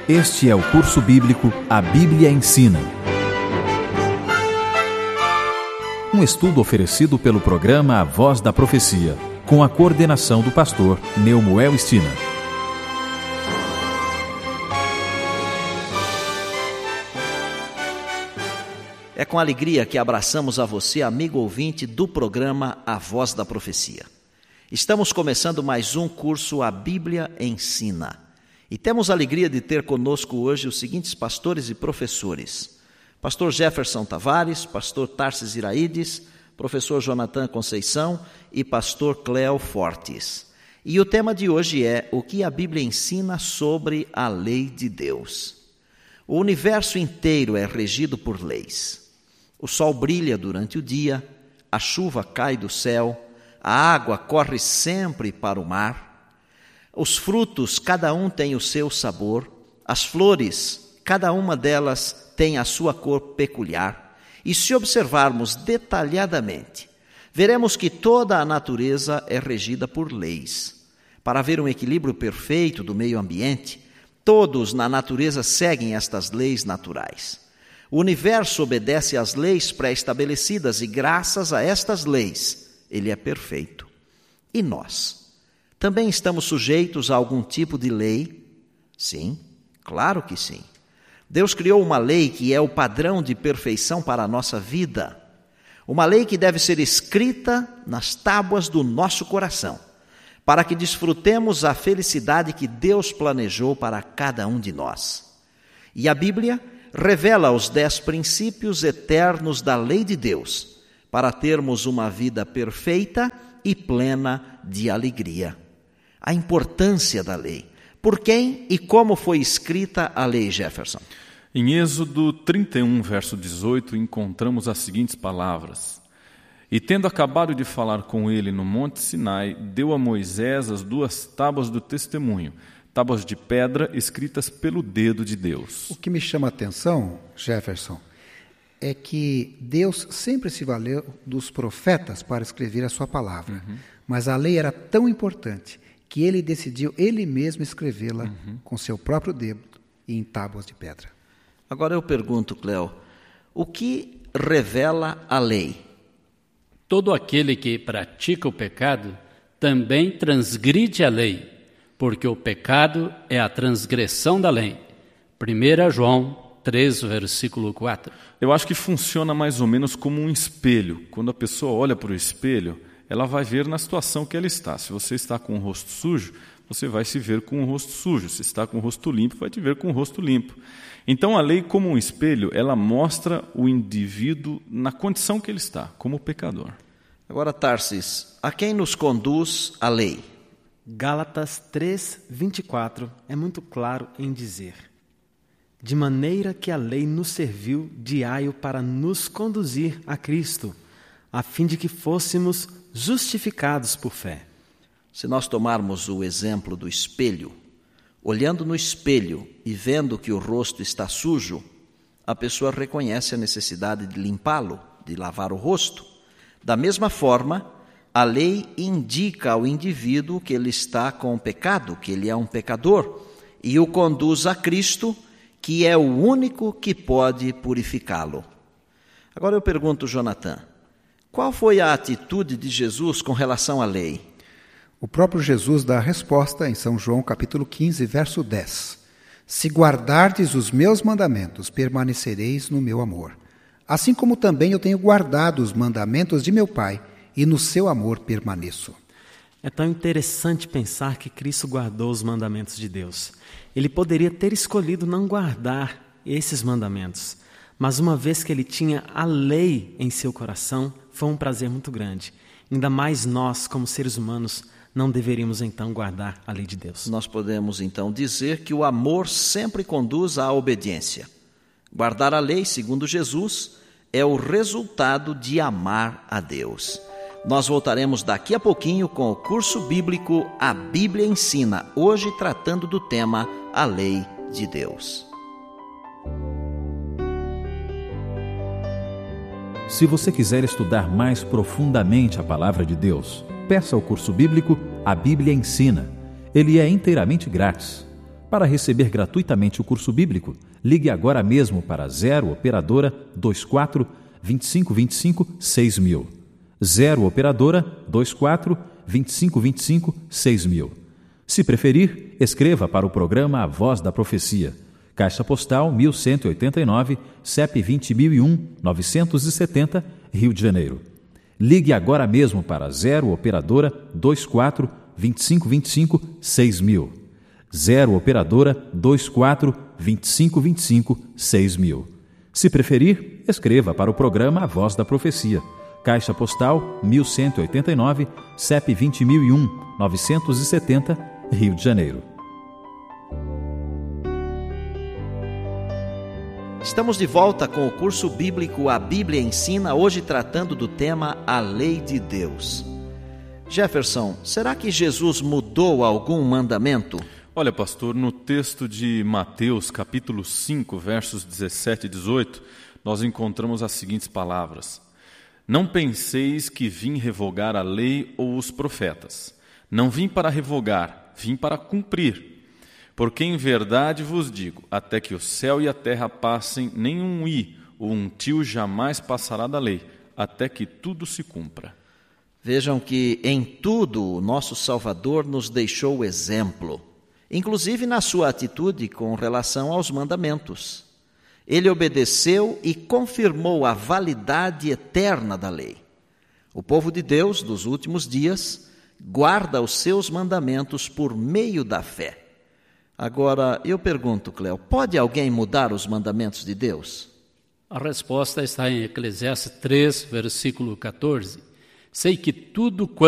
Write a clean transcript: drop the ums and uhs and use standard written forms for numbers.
Este é o curso bíblico A Bíblia Ensina. Um estudo oferecido pelo programa A Voz da Profecia, com a coordenação do pastor Neumoel Stina. É com alegria que abraçamos a você, amigo ouvinte do programa A Voz da Profecia. Estamos começando mais um curso A Bíblia Ensina. E temos a alegria de ter conosco hoje os seguintes pastores e professores: pastor Jefferson Tavares, pastor Tarsis Iraides, professor Jonathan Conceição e pastor Cleo Fortes. E o tema de hoje é o que a Bíblia ensina sobre a lei de Deus. O universo inteiro é regido por leis. O sol brilha durante o dia, a chuva cai do céu, a água corre sempre para o mar. Os frutos, cada um tem o seu sabor. As flores, cada uma delas tem a sua cor peculiar. E se observarmos detalhadamente, veremos que toda a natureza é regida por leis. Para haver um equilíbrio perfeito do meio ambiente, todos na natureza seguem estas leis naturais. O universo obedece às leis pré-estabelecidas e, graças a estas leis, ele é perfeito. E nós? Também estamos sujeitos a algum tipo de lei? Sim, claro que sim. Deus criou uma lei que é o padrão de perfeição para a nossa vida. Uma lei que deve ser escrita nas tábuas do nosso coração, para que desfrutemos a felicidade que Deus planejou para cada um de nós. E a Bíblia revela os 10 princípios eternos da lei de Deus, para termos uma vida perfeita e plena de alegria. A importância da lei. Por quem e como foi escrita a lei, Jefferson? Em Êxodo 31, verso 18, encontramos as seguintes palavras: E tendo acabado de falar com ele no monte Sinai, deu a Moisés as 2 tábuas do testemunho, tábuas de pedra escritas pelo dedo de Deus. O que me chama a atenção, Jefferson, é que Deus sempre se valeu dos profetas para escrever a sua palavra. Mas a lei era tão importante que ele decidiu ele mesmo escrevê-la com seu próprio dedo e em tábuas de pedra. Agora eu pergunto, Cleo, o que revela a lei? Todo aquele que pratica o pecado também transgride a lei, porque o pecado é a transgressão da lei. 1 João 3, versículo 4. Eu acho que funciona mais ou menos como um espelho. Quando a pessoa olha para o espelho, ela vai ver na situação que ela está. Se você está com o rosto sujo, você vai se ver com o rosto sujo. Se está com o rosto limpo, vai te ver com o rosto limpo. Então, a lei, como um espelho, ela mostra o indivíduo na condição que ele está, como pecador. Agora, Tarsis, a quem nos conduz a lei? Gálatas 3, 24 é muito claro em dizer: de maneira que a lei nos serviu de aio para nos conduzir a Cristo, a fim de que fôssemos justificados por fé. Se nós tomarmos o exemplo do espelho, olhando no espelho e vendo que o rosto está sujo, a pessoa reconhece a necessidade de limpá-lo, de lavar o rosto. Da mesma forma, a lei indica ao indivíduo que ele está com o pecado, que ele é um pecador, e o conduz a Cristo, que é o único que pode purificá-lo. Agora eu pergunto, Jonathan, qual foi a atitude de Jesus com relação à lei? O próprio Jesus dá a resposta em São João capítulo 15, verso 10. Se guardardes os meus mandamentos, permanecereis no meu amor. Assim como também eu tenho guardado os mandamentos de meu Pai, e no seu amor permaneço. É tão interessante pensar que Cristo guardou os mandamentos de Deus. Ele poderia ter escolhido não guardar esses mandamentos, mas uma vez que ele tinha a lei em seu coração, foi um prazer muito grande. Ainda mais nós, como seres humanos, não deveríamos então guardar a lei de Deus. Nós podemos então dizer que o amor sempre conduz à obediência. Guardar a lei, segundo Jesus, é o resultado de amar a Deus. Nós voltaremos daqui a pouquinho com o curso bíblico A Bíblia Ensina, hoje tratando do tema A Lei de Deus. Se você quiser estudar mais profundamente a palavra de Deus, peça ao curso bíblico A Bíblia Ensina. Ele é inteiramente grátis. Para receber gratuitamente o curso bíblico, ligue agora mesmo para 0 Operadora 24 2525 6000. 0 Operadora 24 2525 6000. Se preferir, escreva para o programa A Voz da Profecia. Caixa Postal 1189, CEP 20001-970, Rio de Janeiro. Ligue agora mesmo para 0 Operadora 24 2525 6000. 0 Operadora 24 2525 6000. Se preferir, escreva para o programa A Voz da Profecia. Caixa Postal 1189, CEP 20001-970, Rio de Janeiro. Estamos de volta com o curso bíblico A Bíblia Ensina, hoje tratando do tema A Lei de Deus. Jefferson, será que Jesus mudou algum mandamento? Olha, pastor, no texto de Mateus, capítulo 5, versos 17 e 18, nós encontramos as seguintes palavras: Não penseis que vim revogar a lei ou os profetas. Não vim para revogar, vim para cumprir. Porque em verdade vos digo, até que o céu e a terra passem, nem um i ou um tio jamais passará da lei, até que tudo se cumpra. Vejam que em tudo o nosso Salvador nos deixou exemplo, inclusive na sua atitude com relação aos mandamentos. Ele obedeceu e confirmou a validade eterna da lei. O povo de Deus, dos últimos dias, guarda os seus mandamentos por meio da fé. Agora, eu pergunto, Cléo, pode alguém mudar os mandamentos de Deus? A resposta está em Eclesiastes 3, versículo 14. Sei que tudo